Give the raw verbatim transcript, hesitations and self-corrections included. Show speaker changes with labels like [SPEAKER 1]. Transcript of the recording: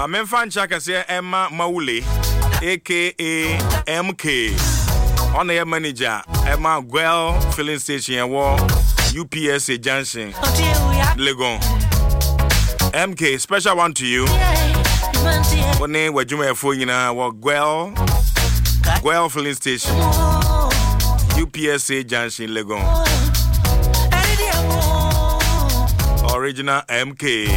[SPEAKER 1] Mamen fan chaka say Emma Maule aka M K. On the manager Emma Guel filling station and war U P S A Junction Legon. M K, special one to you. What name were you for you know what Guel Guel filling station U P S A Junction Legon. Original M K.